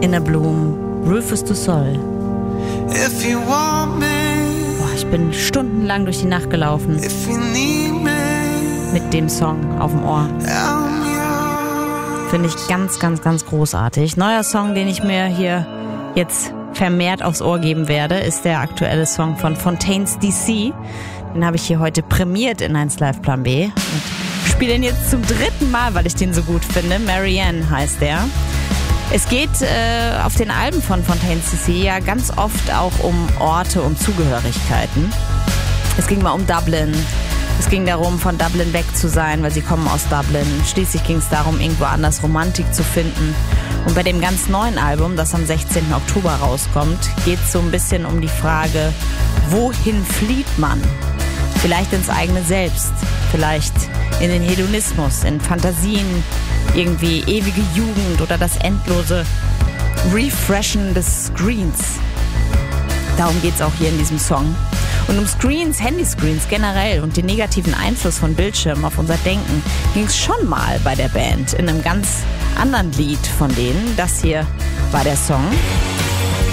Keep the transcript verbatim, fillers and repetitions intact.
In a Bloom, Rufus du Sol. If you want me, Boah, ich bin stundenlang durch die Nacht gelaufen if you need me, mit dem Song auf dem Ohr. I'm yours. Finde ich ganz, ganz, ganz großartig. Neuer Song, den ich mir hier jetzt vermehrt aufs Ohr geben werde, ist der aktuelle Song von Fontaines D C. Den habe ich hier heute prämiert in eins Live Plan B und spiele ihn jetzt zum dritten Mal, weil ich den so gut finde. Marianne heißt der. Es geht äh, auf den Alben von Fontaines D C ja ganz oft auch um Orte, um Zugehörigkeiten. Es ging mal um Dublin. Es ging darum, von Dublin weg zu sein, weil sie kommen aus Dublin. Schließlich ging es darum, irgendwo anders Romantik zu finden. Und bei dem ganz neuen Album, das am sechzehnten Oktober rauskommt, geht es so ein bisschen um die Frage, wohin flieht man? Vielleicht ins eigene Selbst, vielleicht in den Hedonismus, in Fantasien, irgendwie ewige Jugend oder das endlose Refreshen des Screens. Darum geht es auch hier in diesem Song. Und um Screens, Handyscreens generell und den negativen Einfluss von Bildschirmen auf unser Denken ging es schon mal bei der Band in einem ganz anderen Lied von denen. Das hier war der Song.